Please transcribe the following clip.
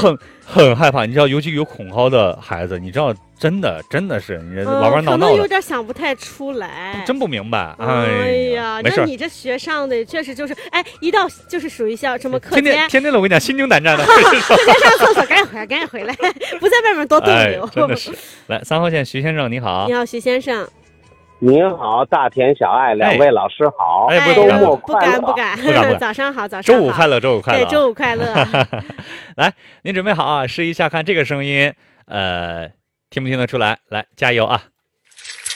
很害怕。你知道，尤其有恐高的孩子，你知道，真的是你玩玩闹闹的， 可能有点想不太出来， 真不明白。 哎呀， 没事， 你这学上的确实就是，一到就是属于像什么课间，天天的我跟你讲，心惊胆战的。 课间上厕所，赶紧回来，不在外面多逗留。 真的是。来，3号线徐先生，你好。 你好，徐先生。 您好，大田小爱两位老师好，周末快乐。 不敢，早上好， 周五快乐，周五快乐， 对，周五快乐。 来，您准备好啊？试一下看这个声音，听不听得出来？来，加油啊！